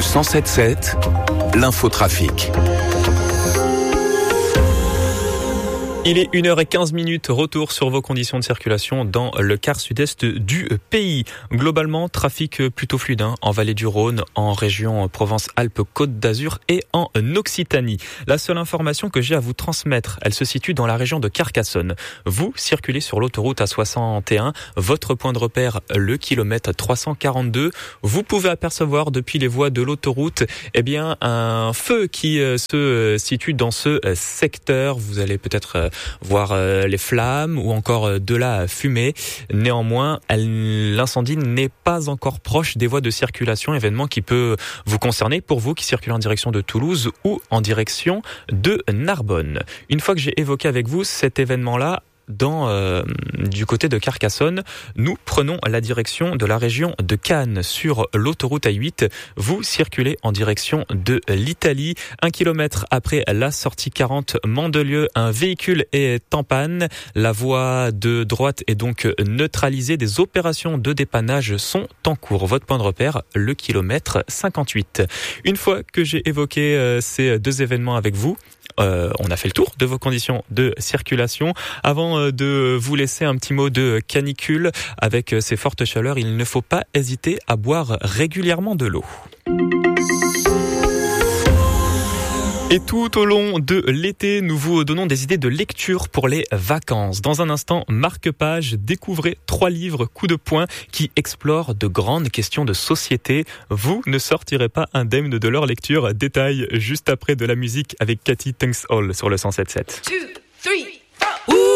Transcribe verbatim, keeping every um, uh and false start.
cent sept sept, l'infotrafic. Il est une heure quinze, retour sur vos conditions de circulation dans le quart sud-est du pays. Globalement, trafic plutôt fluide hein, en vallée du Rhône, en région Provence-Alpes-Côte d'Azur et en Occitanie. La seule information que j'ai à vous transmettre, elle se situe dans la région de Carcassonne. Vous circulez sur l'autoroute A soixante et un, votre point de repère, le kilomètre trois cent quarante-deux. Vous pouvez apercevoir depuis les voies de l'autoroute eh bien, un feu qui euh, se situe dans ce euh, secteur. Vous allez peut-être euh, voir euh, les flammes ou encore euh, de la fumée. Néanmoins, elle, l'incendie n'est pas encore proche des voies de circulation, événement qui peut vous concerner pour vous qui circulez en direction de Toulouse ou en direction de Narbonne. Une fois que j'ai évoqué avec vous cet événement-là, Dans, euh, du côté de Carcassonne, nous prenons la direction de la région de Cannes sur l'autoroute A huit. Vous circulez en direction de l'Italie. Un kilomètre après la sortie quarante Mandelieu, un véhicule est en panne. La voie de droite est donc neutralisée. Des opérations de dépannage sont en cours. Votre point de repère, le kilomètre cinquante-huit. Une fois que j'ai évoqué euh, ces deux événements avec vous, Euh, on a fait le tour de vos conditions de circulation. Avant euh, de vous laisser un petit mot de canicule, avec ces fortes chaleurs, il ne faut pas hésiter à boire régulièrement de l'eau. Et tout au long de l'été, nous vous donnons des idées de lecture pour les vacances. Dans un instant, marque-page, découvrez trois livres coup de poing qui explorent de grandes questions de société. Vous ne sortirez pas indemne de leur lecture. Détail juste après de la musique avec Cathy Tunstall sur le cent sept sept. Two, three.